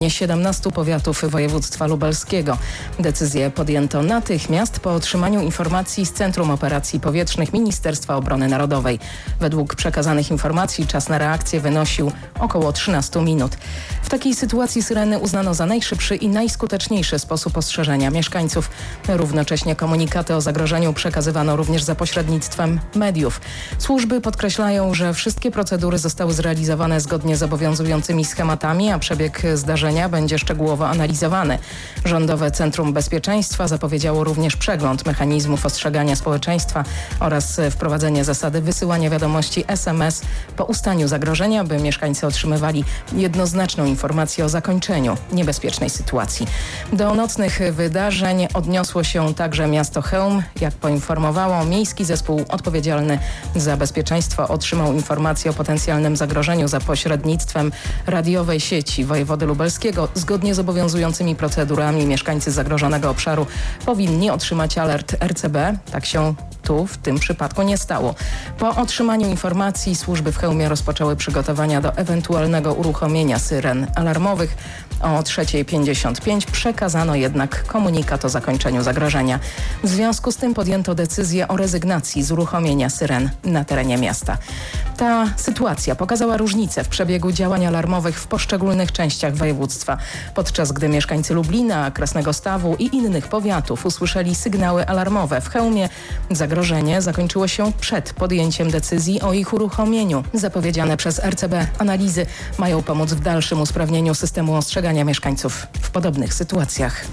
17 powiatów województwa lubelskiego. Decyzję podjęto natychmiast po otrzymaniu informacji z Centrum Operacji Powietrznych Ministerstwa Obrony Narodowej. Według przekazanych informacji czas na reakcję wynosił około 13 minut. W takiej sytuacji syreny uznano za najszybszy i najskuteczniejszy sposób ostrzeżenia mieszkańców. Równocześnie komunikaty o zagrożeniu przekazywano również za pośrednictwem mediów. Służby podkreślają, że wszystkie procedury zostały zrealizowane zgodnie z obowiązującymi schematami, a przebieg zdarzenia będzie szczegółowo analizowany. Rządowe Centrum Bezpieczeństwa zapowiedziało również przegląd mechanizmów ostrzegania społeczeństwa oraz wprowadzenie zasady wysyłania wiadomości SMS po ustaniu zagrożenia, by mieszkańcy otrzymywali jednoznaczną informację o zakończeniu niebezpiecznej sytuacji. Do nocnych wydarzeń odniosło się także miasto Chełm. Jak poinformowało Miejski Zespół odpowiedzialny za bezpieczeństwo, otrzymał informację o potencjalnym zagrożeniu za pośrednictwem radiowej sieci wojewody lubelskiego. Zgodnie z obowiązującymi procedurami mieszkańcy zagrożonego obszaru powinni otrzymać alert RCB. Tak się tu w tym przypadku nie stało. Po otrzymaniu informacji służby w Chełmie rozpoczęły przygotowania do ewentualnego uruchomienia syren alarmowych. O 3:55 przekazano jednak komunikat o zakończeniu zagrożenia. W związku z tym podjęto decyzję o rezygnacji z uruchomienia syren na terenie miasta. Ta sytuacja pokazała różnicę w przebiegu działań alarmowych w poszczególnych częściach województwa. Podczas gdy mieszkańcy Lublina, Krasnego-Stawu i innych powiatów usłyszeli sygnały alarmowe w Chełmie, zagrożenie zakończyło się przed podjęciem decyzji o ich uruchomieniu. Zapowiedziane przez RCB analizy mają pomóc w dalszym usprawnieniu systemu ostrzegania mieszkańców w podobnych sytuacjach.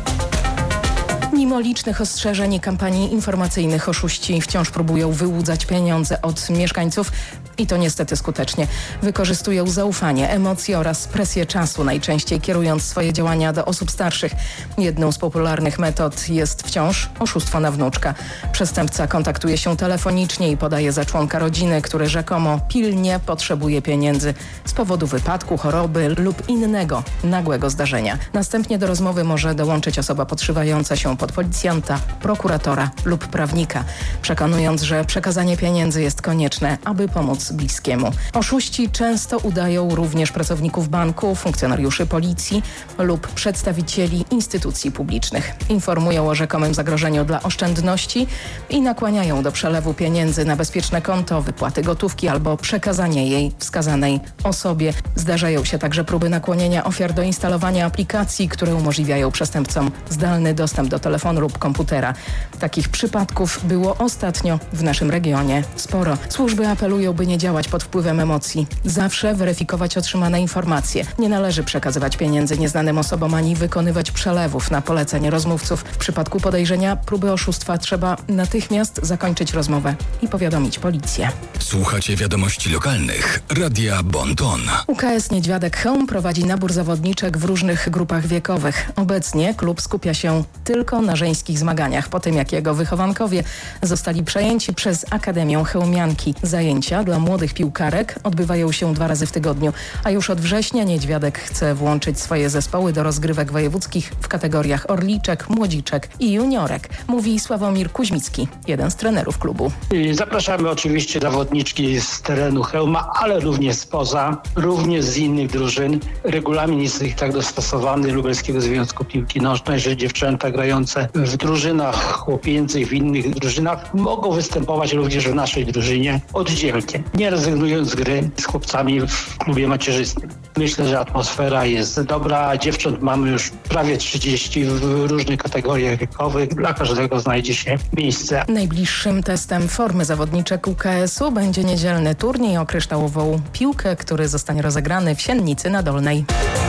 Mimo licznych ostrzeżeń i kampanii informacyjnych oszuści wciąż próbują wyłudzać pieniądze od mieszkańców i to niestety skutecznie. Wykorzystują zaufanie, emocje oraz presję czasu, najczęściej kierując swoje działania do osób starszych. Jedną z popularnych metod jest wciąż oszustwo na wnuczka. Przestępca kontaktuje się telefonicznie i podaje za członka rodziny, który rzekomo pilnie potrzebuje pieniędzy z powodu wypadku, choroby lub innego nagłego zdarzenia. Następnie do rozmowy może dołączyć osoba podszywająca się pod policjanta, prokuratora lub prawnika, przekonując, że przekazanie pieniędzy jest konieczne, aby pomóc bliskiemu. Oszuści często udają również pracowników banku, funkcjonariuszy policji lub przedstawicieli instytucji publicznych. Informują o rzekomym zagrożeniu dla oszczędności i nakłaniają do przelewu pieniędzy na bezpieczne konto, wypłaty gotówki albo przekazania jej wskazanej osobie. Zdarzają się także próby nakłonienia ofiar do instalowania aplikacji, które umożliwiają przestępcom zdalny dostęp do telefonu lub komputera. Takich przypadków było ostatnio w naszym regionie sporo. Służby apelują, by nie działać pod wpływem emocji. Zawsze weryfikować otrzymane informacje. Nie należy przekazywać pieniędzy nieznanym osobom ani wykonywać przelewów na polecenie rozmówców. W przypadku podejrzenia próby oszustwa trzeba natychmiast zakończyć rozmowę i powiadomić policję. Słuchacie wiadomości lokalnych. Radia Bon-Ton. UKS Niedźwiadek Chełm prowadzi nabór zawodniczek w różnych grupach wiekowych. Obecnie klub skupia się tylko na żeńskich zmaganiach, po tym jak jego wychowankowie zostali przejęci przez Akademię Chełmianki. Zajęcia dla młodych piłkarek odbywają się 2 razy w tygodniu, a już od września Niedźwiadek chce włączyć swoje zespoły do rozgrywek wojewódzkich w kategoriach orliczek, młodziczek i juniorek, mówi Sławomir Kuźmicki, jeden z trenerów klubu. Zapraszamy oczywiście zawodniczki z terenu Chełma, ale również spoza, również z innych drużyn. Regulamin jest tak dostosowany Lubelskiego Związku Piłki Nożnej, że dziewczęta grające w drużynach chłopięcych, w innych drużynach mogą występować również w naszej drużynie oddzielnie, nie rezygnując z gry z chłopcami w klubie macierzystym. Myślę, że atmosfera jest dobra. Dziewcząt mamy już prawie 30 w różnych kategoriach wiekowych. Dla każdego znajdzie się miejsce. Najbliższym testem formy zawodniczek UKS-u będzie niedzielny turniej o kryształową piłkę, który zostanie rozegrany w Siennicy na Dolnej.